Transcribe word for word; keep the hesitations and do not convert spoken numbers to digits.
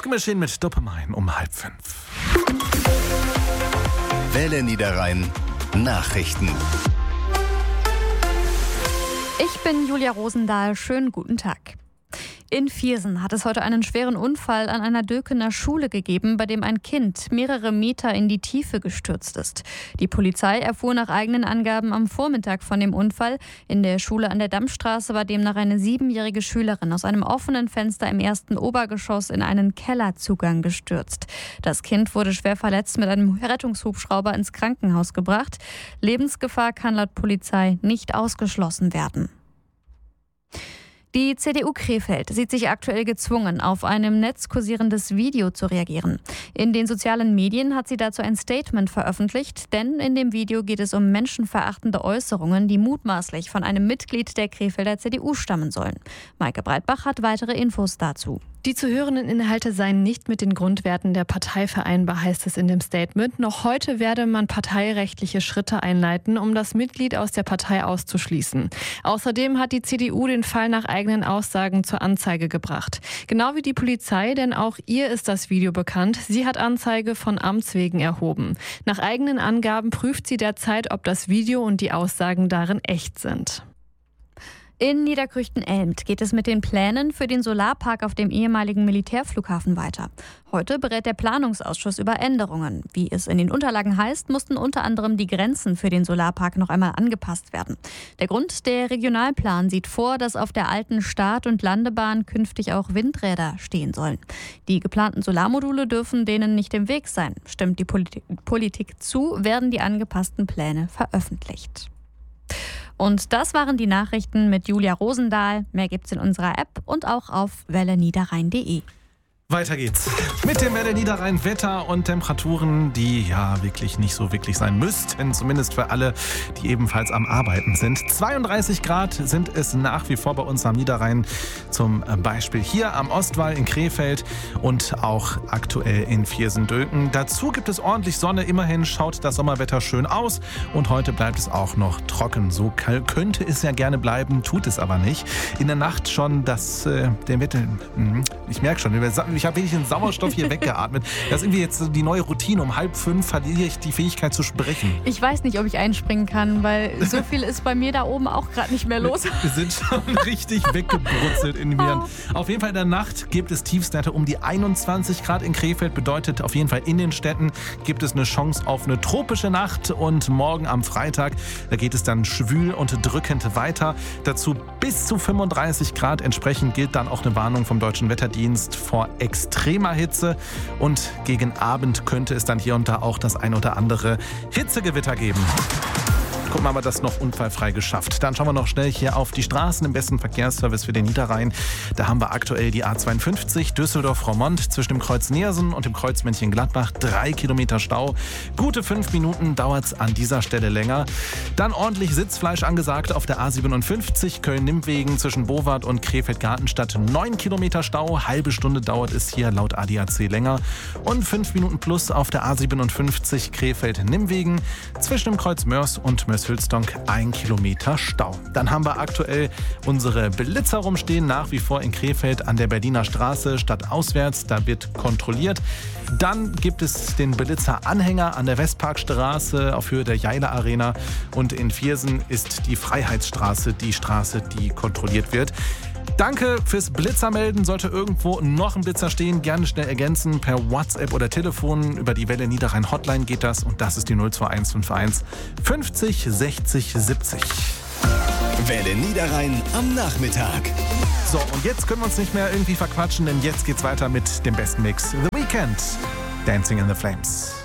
Musikmaschine mit Dopamine um halb fünf. Welle Niederrhein Nachrichten. Ich bin Julia Rosendahl. Schönen guten Tag. In Viersen hat es heute einen schweren Unfall an einer Dökener Schule gegeben, bei dem ein Kind mehrere Meter in die Tiefe gestürzt ist. Die Polizei erfuhr nach eigenen Angaben am Vormittag von dem Unfall. In der Schule an der Dammstraße war demnach eine siebenjährige Schülerin aus einem offenen Fenster im ersten Obergeschoss in einen Kellerzugang gestürzt. Das Kind wurde schwer verletzt mit einem Rettungshubschrauber ins Krankenhaus gebracht. Lebensgefahr kann laut Polizei nicht ausgeschlossen werden. Die C D U Krefeld sieht sich aktuell gezwungen, auf ein im Netz kursierendes Video zu reagieren. In den sozialen Medien hat sie dazu ein Statement veröffentlicht, denn in dem Video geht es um menschenverachtende Äußerungen, die mutmaßlich von einem Mitglied der Krefelder C D U stammen sollen. Maike Breitbach hat weitere Infos dazu. Die zu hörenden Inhalte seien nicht mit den Grundwerten der Partei vereinbar, heißt es in dem Statement. Noch heute werde man parteirechtliche Schritte einleiten, um das Mitglied aus der Partei auszuschließen. Außerdem hat die C D U den Fall nach eigenen Aussagen zur Anzeige gebracht. Genau wie die Polizei, denn auch ihr ist das Video bekannt. Sie hat Anzeige von Amts wegen erhoben. Nach eigenen Angaben prüft sie derzeit, ob das Video und die Aussagen darin echt sind. In Niederkrüchten-Elmt geht es mit den Plänen für den Solarpark auf dem ehemaligen Militärflughafen weiter. Heute berät der Planungsausschuss über Änderungen. Wie es in den Unterlagen heißt, mussten unter anderem die Grenzen für den Solarpark noch einmal angepasst werden. Der Grund: der Regionalplan sieht vor, dass auf der alten Start- und Landebahn künftig auch Windräder stehen sollen. Die geplanten Solarmodule dürfen denen nicht im Weg sein. Stimmt die Politik, Politik zu, werden die angepassten Pläne veröffentlicht. Und das waren die Nachrichten mit Julia Rosendahl. Mehr gibt's in unserer App und auch auf welle niederrhein punkt de. Weiter geht's mit dem Welle Niederrhein Wetter und Temperaturen, die ja wirklich nicht so wirklich sein müssten, zumindest für alle, die ebenfalls am Arbeiten sind. zweiunddreißig Grad sind es nach wie vor bei uns am Niederrhein, zum Beispiel hier am Ostwall in Krefeld und auch aktuell in Viersen-Döken. Dazu gibt es ordentlich Sonne, immerhin schaut das Sommerwetter schön aus und heute bleibt es auch noch trocken. So könnte es ja gerne bleiben, tut es aber nicht. In der Nacht schon das, äh, der Wetter, ich merke schon, ich habe wenig den Sauerstoff hier weggeatmet. Das ist irgendwie jetzt die neue Routine. Um halb fünf verliere ich die Fähigkeit zu sprechen. Ich weiß nicht, ob ich einspringen kann, weil so viel ist bei mir da oben auch gerade nicht mehr los. Wir sind schon richtig weggebrutzelt in mir. Auf jeden Fall in der Nacht gibt es Tiefstwerte um die einundzwanzig Grad in Krefeld. Bedeutet auf jeden Fall in den Städten gibt es eine Chance auf eine tropische Nacht. Und morgen am Freitag, da geht es dann schwül und drückend weiter. Dazu bis zu fünfunddreißig Grad. Entsprechend gilt dann auch eine Warnung vom Deutschen Wetterdienst vor extremer Hitze und gegen Abend könnte es dann hier und da auch das ein oder andere Hitzegewitter geben. Gucken wir mal, das noch unfallfrei geschafft. Dann schauen wir noch schnell hier auf die Straßen im besten Verkehrsservice für den Niederrhein. Da haben wir aktuell die A zweiundfünfzig Düsseldorf-Roermond zwischen dem Kreuz Neersen und dem Kreuz Mönchengladbach. Drei Kilometer Stau. Gute fünf Minuten dauert es an dieser Stelle länger. Dann ordentlich Sitzfleisch angesagt auf der A siebenundfünfzig Köln-Nimmwegen zwischen Bowart und Krefeld-Gartenstadt. Neun Kilometer Stau. Halbe Stunde dauert es hier laut A D A C länger. Und fünf Minuten plus auf der A siebenundfünfzig Krefeld-Nimmwegen zwischen dem Kreuz Mörs und Mörs Hülstonk ein Kilometer Stau. Dann haben wir aktuell unsere Blitzer rumstehen, nach wie vor in Krefeld an der Berliner Straße stadtauswärts. Da wird kontrolliert. Dann gibt es den Blitzer-Anhänger an der Westparkstraße auf Höhe der Jeiler Arena. Und in Viersen ist die Freiheitsstraße die Straße, die kontrolliert wird. Danke fürs Blitzermelden. Sollte irgendwo noch ein Blitzer stehen, gerne schnell ergänzen per WhatsApp oder Telefon. Über die Welle Niederrhein Hotline geht das und das ist die null zwei eins fünf eins fünfzig sechzig siebzig. Welle Niederrhein am Nachmittag. So, und jetzt können wir uns nicht mehr irgendwie verquatschen, denn jetzt geht's weiter mit dem besten Mix. The Weeknd, Dancing in the Flames.